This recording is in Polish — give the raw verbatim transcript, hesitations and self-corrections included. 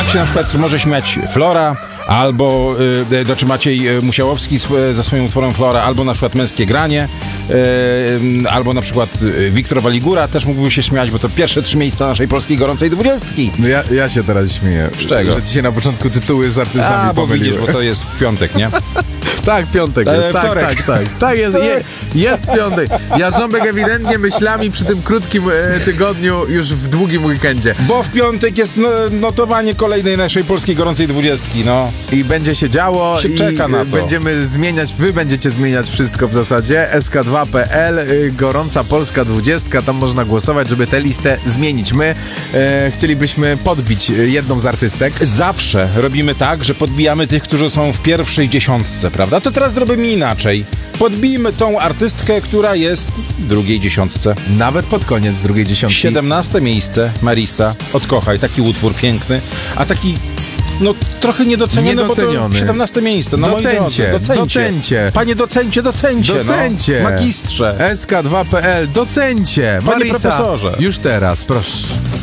tak się na przykład może śmiać Flora, albo y, znaczy Maciej Musiałowski sw- ze swoim utworem Flora, albo na przykład Męskie Granie, y, albo na przykład Wiktor Waligura też mógłby się śmiać, bo to pierwsze trzy miejsca naszej polskiej gorącej dwudziestki. No ja, ja się teraz śmieję. Z czego? Że dzisiaj na początku tytuły z artystami A, bo pomyliły. widzisz, bo to jest w piątek, nie? Tak, piątek E, jest. Tak, wtorek. tak, tak. Tak, jest, je, jest piątek. Jarząbek ewidentnie myślami przy tym krótkim e, tygodniu już w długim weekendzie. Bo w piątek jest no, notowanie kolejnej naszej polskiej gorącej dwudziestki, no. I będzie się działo Się i czeka na to. będziemy zmieniać, wy będziecie zmieniać wszystko w zasadzie. S K dwa kropka P L, y, gorąca polska dwudziestka, tam można głosować, żeby tę listę zmienić. My e, chcielibyśmy podbić jedną z artystek. Zawsze robimy tak, że podbijamy tych, którzy są w pierwszej dziesiątce, prawda? To teraz zrobimy inaczej. Podbijmy tą artystkę, która jest w drugiej dziesiątce. Nawet pod koniec drugiej dziesiątki. siedemnaste miejsce, Marisa, Odkochaj, taki utwór piękny, a taki, no trochę niedoceniony, Niedoceniony. bo to siedemnaste miejsce. No moi Docencie, drodzy, docencie. docencie. Panie docencie, docencie, Docencie. no. Magistrze. S K dwa kropka P L, docencie. Panie Marisa, profesorze. Już teraz, proszę.